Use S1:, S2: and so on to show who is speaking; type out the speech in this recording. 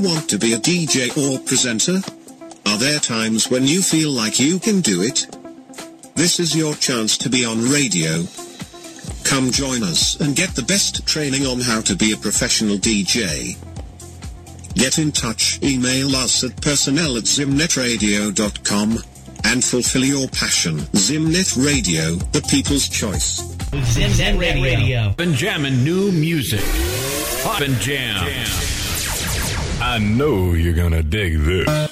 S1: Want to be a DJ or presenter? Are there times when you feel like you can do it? This is your chance to be on radio. Come join us and get the best training on how to be a professional DJ. Get in touch, email us at personnel@zimnetradio.com and fulfill your passion. Zimnet Radio, the people's choice.
S2: Zimnet Radio.
S3: And jamming new music. Pop and jam. I know you're gonna dig this.